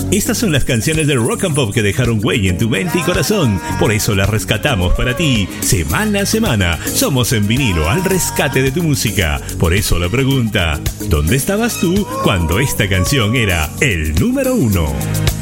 Estas son las canciones de rock and pop que dejaron huella en tu mente y corazón. Por eso las rescatamos para ti, semana a semana. Somos En Vinilo, al rescate de tu música. Por eso la pregunta: ¿dónde estabas tú cuando esta canción era el número 1?